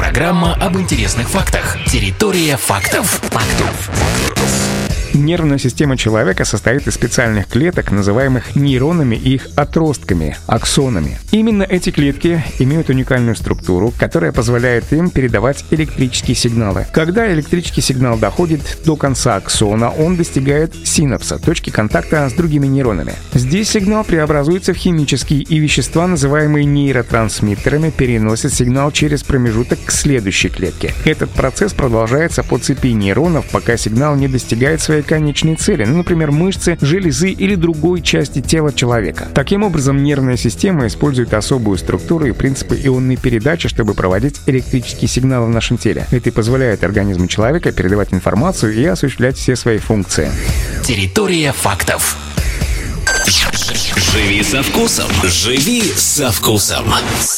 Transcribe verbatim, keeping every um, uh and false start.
Программа об интересных фактах. Территория фактов. Фактов. Нервная система человека состоит из специальных клеток, называемых нейронами и их отростками, аксонами. Именно эти клетки имеют уникальную структуру, которая позволяет им передавать электрические сигналы. Когда электрический сигнал доходит до конца аксона, он достигает синапса, точки контакта с другими нейронами. Здесь сигнал преобразуется в химический, и вещества, называемые нейротрансмиттерами, переносят сигнал через промежуток к следующей клетке. Этот процесс продолжается по цепи нейронов, пока сигнал не достигает своей конечной цели, ну, например, мышцы, железы или другой части тела человека. Таким образом, нервная система использует особую структуру и принципы ионной передачи, чтобы проводить электрические сигналы в нашем теле. Это и позволяет организму человека передавать информацию и осуществлять все свои функции. Территория фактов. Живи со вкусом. Живи со вкусом.